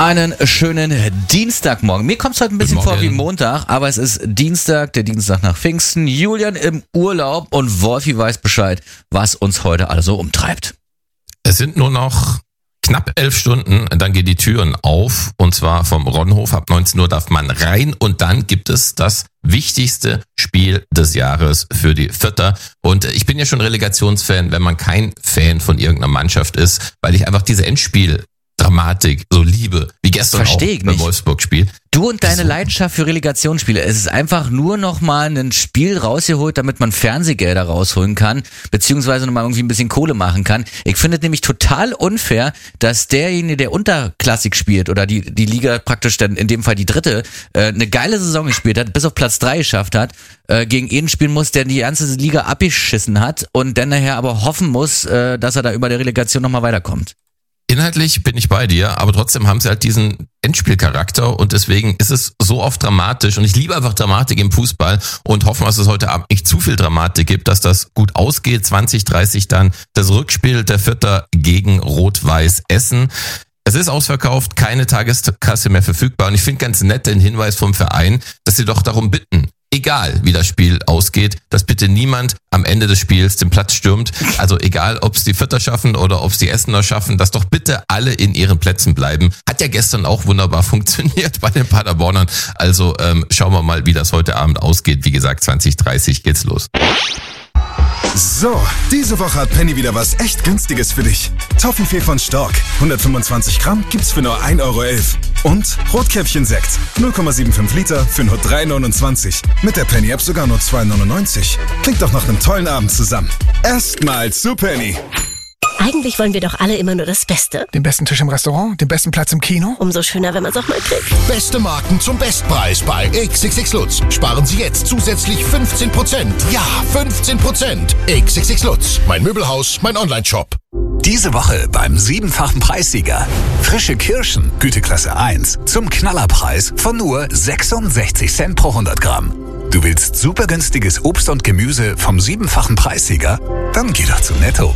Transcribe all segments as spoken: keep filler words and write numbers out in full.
Einen schönen Dienstagmorgen. Mir kommt es heute ein bisschen vor wie Montag, aber es ist Dienstag, der Dienstag nach Pfingsten. Julian im Urlaub und Wolfi weiß Bescheid, was uns heute alle so umtreibt. Es sind nur noch knapp elf Stunden, dann gehen die Türen auf und zwar vom Ronnhof. Ab neunzehn Uhr darf man rein und dann gibt es das wichtigste Spiel des Jahres für die Vierter. Und ich bin ja schon Relegationsfan, wenn man kein Fan von irgendeiner Mannschaft ist, weil ich einfach diese Endspiel Dramatik so liebe, wie gestern Versteh auch beim Wolfsburg-Spiel. Du und deine Leidenschaft für Relegationsspiele. Es ist einfach nur nochmal ein Spiel rausgeholt, damit man Fernsehgelder rausholen kann, beziehungsweise nochmal irgendwie ein bisschen Kohle machen kann. Ich finde es nämlich total unfair, dass derjenige, der unterklassig spielt oder die die Liga praktisch dann in dem Fall die dritte, äh, eine geile Saison gespielt hat, bis auf Platz drei geschafft hat, äh, gegen jeden spielen muss, der die ganze Liga abgeschissen hat und dann nachher aber hoffen muss, äh, dass er da über der Relegation nochmal weiterkommt. Inhaltlich bin ich bei dir, aber trotzdem haben sie halt diesen Endspielcharakter und deswegen ist es so oft dramatisch und ich liebe einfach Dramatik im Fußball und hoffen, dass es heute Abend nicht zu viel Dramatik gibt, dass das gut ausgeht. zwanzig dreißig dann das Rückspiel der Vierter gegen Rot-Weiß Essen. Es ist ausverkauft, keine Tageskasse mehr verfügbar und ich finde ganz nett den Hinweis vom Verein, dass sie doch darum bitten, egal wie das Spiel ausgeht, dass bitte niemand am Ende des Spiels den Platz stürmt. Also egal, ob es die Vierter schaffen oder ob es die Essener schaffen, dass doch bitte alle in ihren Plätzen bleiben. Hat ja gestern auch wunderbar funktioniert bei den Paderbornern. Also ähm, schauen wir mal, wie das heute Abend ausgeht. Wie gesagt, zwanzig dreißig geht's los. So, diese Woche hat Penny wieder was echt Günstiges für dich. Toffifee von Stork, hundertfünfundzwanzig Gramm, gibt's für nur ein Euro elf. Und Rotkäppchen-Sekt, null Komma fünfundsiebzig Liter für nur drei neunundzwanzig. Mit der Penny-App sogar nur zwei neunundneunzig. Klingt doch nach einem tollen Abend zusammen. Erstmal zu Penny. Eigentlich wollen wir doch alle immer nur das Beste. Den besten Tisch im Restaurant, den besten Platz im Kino. Umso schöner, wenn man es auch mal kriegt. Beste Marken zum Bestpreis bei X X X Lutz. Sparen Sie jetzt zusätzlich fünfzehn Prozent. Ja, fünfzehn Prozent. X X X Lutz. Mein Möbelhaus, mein Online-Shop. Diese Woche beim siebenfachen Preissieger. Frische Kirschen, Güteklasse eins, zum Knallerpreis von nur sechsundsechzig Cent pro hundert Gramm. Du willst super günstiges Obst und Gemüse vom siebenfachen Preissieger? Dann geh doch zu Netto.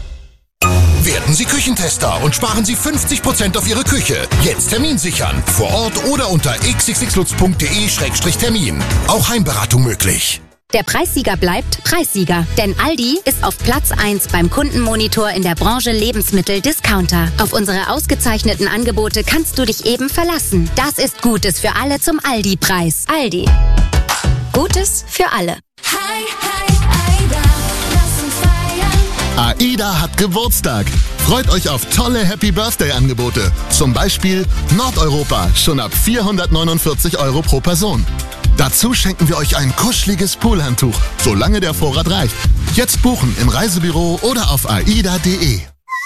Werden Sie Küchentester und sparen Sie fünfzig Prozent auf Ihre Küche. Jetzt Termin sichern. Vor Ort oder unter x x x lutz punkt d e Schrägstrich Termin. Auch Heimberatung möglich. Der Preissieger bleibt Preissieger, denn Aldi ist auf Platz eins beim Kundenmonitor in der Branche Lebensmittel-Discounter. Auf unsere ausgezeichneten Angebote kannst du dich eben verlassen. Das ist Gutes für alle zum Aldi-Preis. Aldi. Gutes für alle. Hi, hi, Aida, lass uns feiern. AIDA hat Geburtstag. Freut euch auf tolle Happy-Birthday-Angebote. Zum Beispiel Nordeuropa, schon ab vierhundertneunundvierzig Euro pro Person. Dazu schenken wir euch ein kuscheliges Poolhandtuch, solange der Vorrat reicht. Jetzt buchen im Reisebüro oder auf aida punkt de.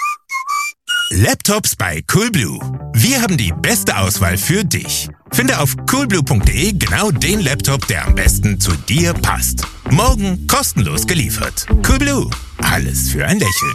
Laptops bei Coolblue. Wir haben die beste Auswahl für dich. Finde auf coolblue punkt de genau den Laptop, der am besten zu dir passt. Morgen kostenlos geliefert. Coolblue. Alles für ein Lächeln.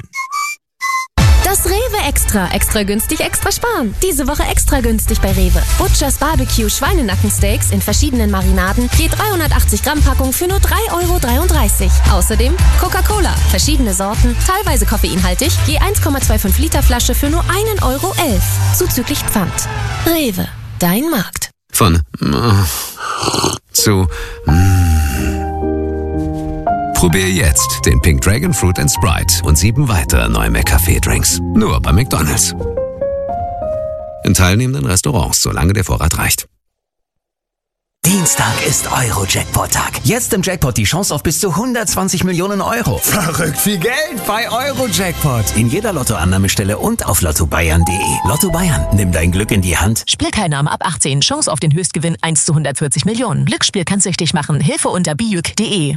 Das Rewe Extra. Extra günstig, extra sparen. Diese Woche extra günstig bei Rewe. Butchers Barbecue Schweinenackensteaks in verschiedenen Marinaden. Je dreihundertachtzig Gramm Packung für nur drei Euro dreiunddreißig. Außerdem Coca-Cola. Verschiedene Sorten, teilweise koffeinhaltig. Je eins Komma fünfundzwanzig Liter Flasche für nur ein Euro elf. Zuzüglich Pfand. Rewe. Dein Markt. Von äh, zu äh. Probier jetzt den Pink Dragon Fruit and Sprite und sieben weitere neue McCafé-Drinks. Nur bei McDonald's. In teilnehmenden Restaurants, solange der Vorrat reicht. Dienstag ist Euro-Jackpot-Tag. Jetzt im Jackpot die Chance auf bis zu hundertzwanzig Millionen Euro. Verrückt viel Geld bei Euro-Jackpot. In jeder Lottoannahmestelle und auf lotto bayern punkt de. Lotto Bayern, nimm dein Glück in die Hand. Spielteilnahme ab achtzehn. Chance auf den Höchstgewinn eins zu hundertvierzig Millionen. Glücksspiel kann süchtig machen. Hilfe unter bijuk punkt de.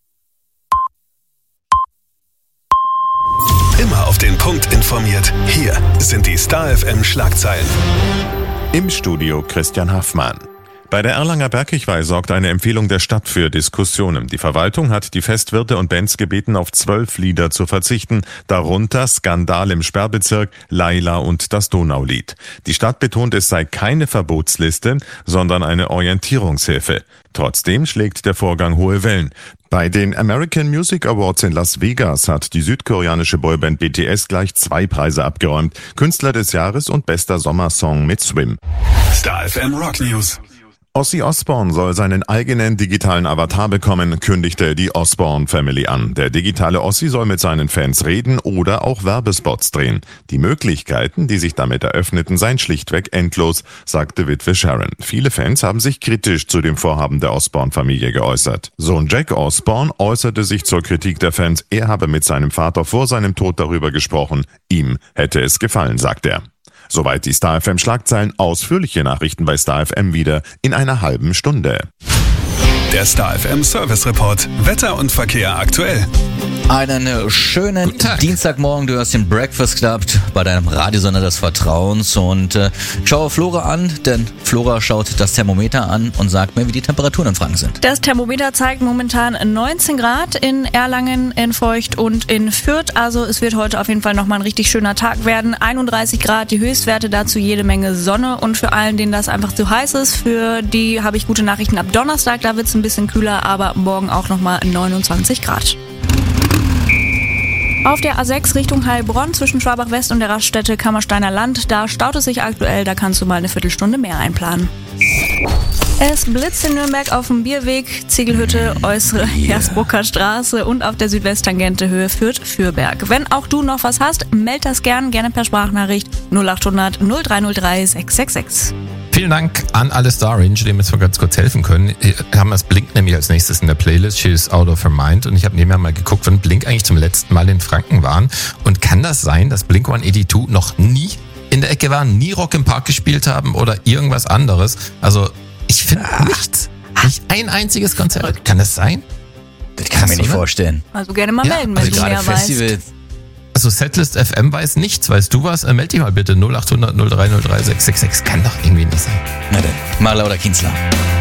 Immer auf den Punkt informiert. Hier sind die Star F M Schlagzeilen. Im Studio Christian Haffmann. Bei der Erlanger Bergkirchweih sorgt eine Empfehlung der Stadt für Diskussionen. Die Verwaltung hat die Festwirte und Bands gebeten, auf zwölf Lieder zu verzichten, darunter Skandal im Sperrbezirk, Laila und das Donaulied. Die Stadt betont, es sei keine Verbotsliste, sondern eine Orientierungshilfe. Trotzdem schlägt der Vorgang hohe Wellen. Bei den American Music Awards in Las Vegas hat die südkoreanische Boyband B T S gleich zwei Preise abgeräumt. Künstler des Jahres und bester Sommersong mit Swim. Star F M Rock News. Ozzy Osbourne soll seinen eigenen digitalen Avatar bekommen, kündigte die Osbourne Family an. Der digitale Ozzy soll mit seinen Fans reden oder auch Werbespots drehen. Die Möglichkeiten, die sich damit eröffneten, seien schlichtweg endlos, sagte Witwe Sharon. Viele Fans haben sich kritisch zu dem Vorhaben der Osbourne-Familie geäußert. Sohn Jack Osbourne äußerte sich zur Kritik der Fans, er habe mit seinem Vater vor seinem Tod darüber gesprochen. Ihm hätte es gefallen, sagt er. Soweit die Star F M Schlagzeilen. Ausführliche Nachrichten bei Star F M wieder in einer halben Stunde. Der Star F M Service Report. Wetter und Verkehr aktuell. Einen schönen Dienstagmorgen. Du hörst den Breakfast Club bei deinem Radiosender des Vertrauens und äh, schau Flora an, denn Flora schaut das Thermometer an und sagt mir, wie die Temperaturen in Franken sind. Das Thermometer zeigt momentan neunzehn Grad in Erlangen, in Feucht und in Fürth. Also es wird heute auf jeden Fall nochmal ein richtig schöner Tag werden. einunddreißig Grad, die Höchstwerte, dazu jede Menge Sonne. Und für allen, denen das einfach zu heiß ist, für die habe ich gute Nachrichten ab Donnerstag. Da wird es ein bisschen kühler, aber morgen auch nochmal neunundzwanzig Grad. Auf der A sechs Richtung Heilbronn zwischen Schwabach West und der Raststätte Kammersteiner Land, da staut es sich aktuell, da kannst du mal eine Viertelstunde mehr einplanen. Es blitzt in Nürnberg auf dem Bierweg, Ziegelhütte, äußere Hersbrucker Straße und auf der Südwesttangente Höhe Fürth-Fürberg. Wenn auch du noch was hast, meld das gern, gerne per Sprachnachricht null acht hundert null drei null drei sechs sechs sechs. Vielen Dank an alle Star Range, denen wir jetzt mal ganz kurz helfen können. Wir haben das Blink nämlich als nächstes in der Playlist, She is Out of Her Mind. Und ich habe nebenher mal geguckt, wann Blink eigentlich zum letzten Mal in Franken waren. Und kann das sein, dass Blink eins zwei noch nie in der Ecke waren, nie Rock im Park gespielt haben oder irgendwas anderes? Also ich finde nichts. Nicht ein einziges Konzert. Kann das sein? Das kann ich mir nicht vorstellen. Also gerne mal Ja, melden, also wenn du mehr weißt. Also Setlist F M weiß nichts. Weißt du was? Meld dich mal bitte null acht hundert null drei null drei sechs sechs sechs. Kann doch irgendwie nicht sein. Na dann, mal lauter Kienzler.